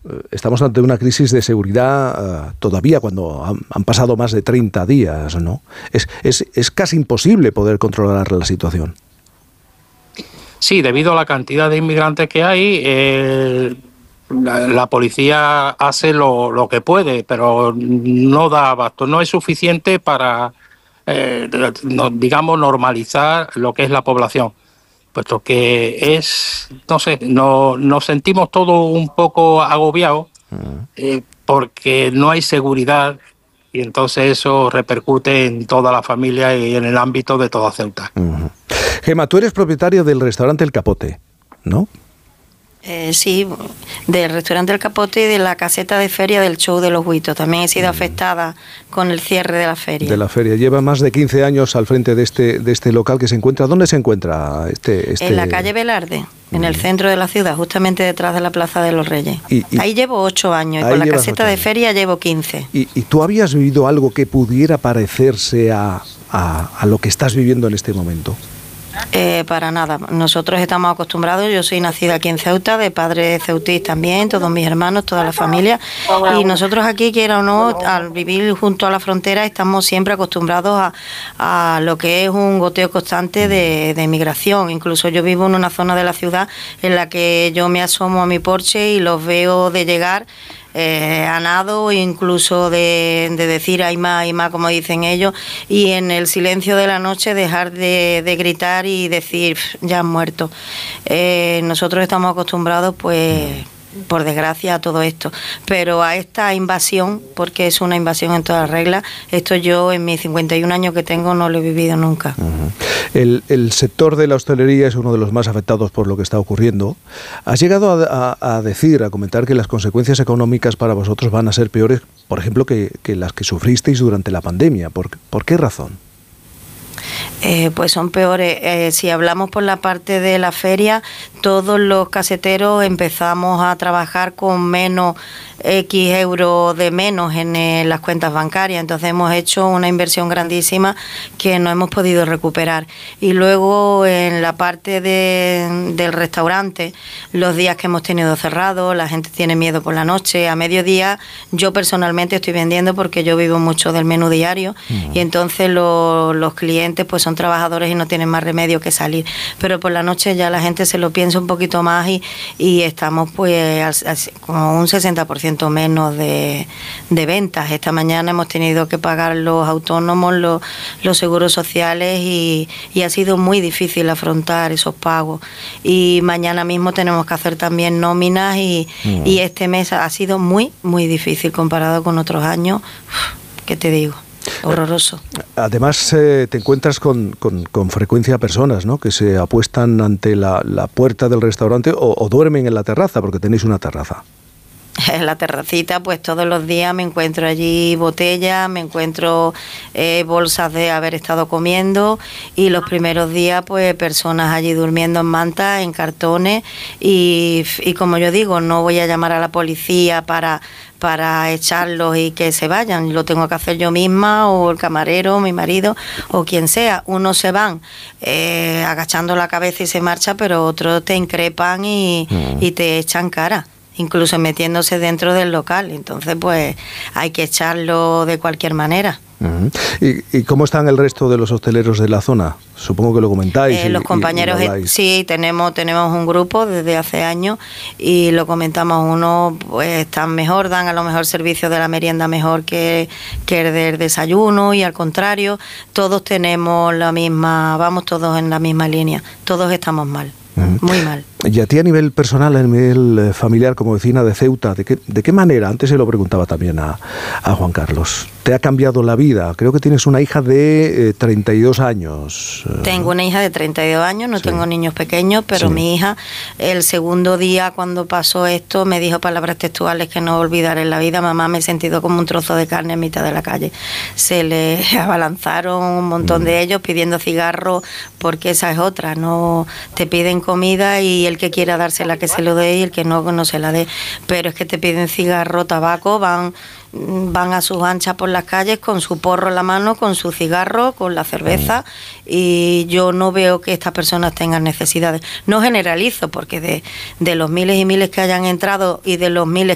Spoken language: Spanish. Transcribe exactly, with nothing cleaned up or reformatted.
estamos ante una crisis de seguridad uh, todavía cuando han, han pasado más de treinta días, ¿no? Es, es, es casi imposible poder controlar la situación. Sí, debido a la cantidad de inmigrantes que hay, eh, la, la policía hace lo, lo que puede, pero no da abasto, no es suficiente para, eh, no, digamos, normalizar lo que es la población, puesto que es, no sé, no, nos sentimos todos un poco agobiados eh, porque no hay seguridad y entonces eso repercute en toda la familia y en el ámbito de toda Ceuta. Uh-huh. Gema, tú eres propietario del restaurante El Capote, ¿no? Eh, sí, del restaurante El Capote y de la caseta de feria del Show de los Huitos. También he sido mm. afectada con el cierre de la feria. De la feria. Lleva más de quince años al frente de este, de este local que se encuentra. ¿Dónde se encuentra este...? este... En la calle Velarde, mm. en el centro de la ciudad, justamente detrás de la Plaza de los Reyes. Y, y, ahí llevo ocho años y con la caseta de feria llevo quince. ¿Y, y tú habías vivido algo que pudiera parecerse a, a, a lo que estás viviendo en este momento? Eh, para nada, nosotros estamos acostumbrados, yo soy nacida aquí en Ceuta, de padres ceutís también, todos mis hermanos, toda la familia, y nosotros aquí, quiera o no, al vivir junto a la frontera, estamos siempre acostumbrados a, a lo que es un goteo constante de, de migración. Incluso yo vivo en una zona de la ciudad en la que yo me asomo a mi porche y los veo de llegar Eh, a nado, incluso de, de decir hay más, hay más, como dicen ellos, y en el silencio de la noche dejar de, de gritar y decir ya han muerto. Eh, nosotros estamos acostumbrados, pues, por desgracia, a todo esto, pero a esta invasión, porque es una invasión en todas reglas, esto yo en mis cincuenta y un años que tengo no lo he vivido nunca. Uh-huh. El, el sector de la hostelería es uno de los más afectados por lo que está ocurriendo. ¿Has llegado a, a, a decir, a comentar que las consecuencias económicas para vosotros van a ser peores, por ejemplo, que, que las que sufristeis durante la pandemia? ¿Por, por qué razón? Eh, pues son peores. Eh, si hablamos por la parte de la feria, todos los caseteros empezamos a trabajar con menos X euros de menos en eh, las cuentas bancarias, entonces hemos hecho una inversión grandísima que no hemos podido recuperar. Y luego en la parte de, del restaurante, los días que hemos tenido cerrados, la gente tiene miedo por la noche, a mediodía yo personalmente estoy vendiendo porque yo vivo mucho del menú diario uh-huh. y entonces lo, los clientes pues son trabajadores y no tienen más remedio que salir, pero por la noche ya la gente se lo piensa un poquito más y, y estamos pues al, al, como un sesenta por ciento menos de, de ventas. Esta mañana hemos tenido que pagar los autónomos, los, los seguros sociales y, y ha sido muy difícil afrontar esos pagos. Y mañana mismo tenemos que hacer también nóminas y, mm. y este mes ha sido muy, muy difícil comparado con otros años. Uf, ¿qué te digo? Horroroso. Además, eh, te encuentras con, con, con frecuencia personas, ¿no?, que se apuestan ante la, la puerta del restaurante o, o duermen en la terraza, porque tenéis una terraza. En la terracita, pues todos los días me encuentro allí botellas, me encuentro eh, bolsas de haber estado comiendo y los primeros días pues personas allí durmiendo en mantas, en cartones y, y como yo digo, no voy a llamar a la policía para, para echarlos y que se vayan, lo tengo que hacer yo misma o el camarero, mi marido o quien sea. Unos se van eh, agachando la cabeza y se marcha, pero otros te increpan y, mm. y te echan cara, incluso metiéndose dentro del local. Entonces, pues, hay que echarlo de cualquier manera. Uh-huh. ¿Y, ¿Y cómo están el resto de los hosteleros de la zona? Supongo que lo comentáis. Eh, y, los compañeros, y, y sí, tenemos tenemos un grupo desde hace años y lo comentamos. Unos pues están mejor, dan a lo mejor servicio de la merienda mejor que, que el del desayuno y al contrario, todos tenemos la misma, vamos todos en la misma línea, todos estamos mal. Muy mal. Y a ti a nivel personal, a nivel familiar, como vecina de Ceuta, ¿de qué, de qué manera? Antes se lo preguntaba también a, a Juan Carlos. ¿Te ha cambiado la vida? Creo que tienes una hija de eh, treinta y dos años. Tengo una hija de treinta y dos años, no sí. tengo niños pequeños, pero sí. mi hija, el segundo día cuando pasó esto, me dijo palabras textuales que no olvidaré en la vida. Mamá, me he sentido como un trozo de carne en mitad de la calle. Se le abalanzaron un montón mm. de ellos pidiendo cigarros, porque esa es otra, no te piden comida y el que quiera dársela que se lo dé y el que no, no se la dé. Pero es que te piden cigarro, tabaco, van van a sus anchas por las calles con su porro en la mano, con su cigarro, con la cerveza, y yo no veo que estas personas tengan necesidades. No generalizo, porque de, de los miles y miles que hayan entrado y de los miles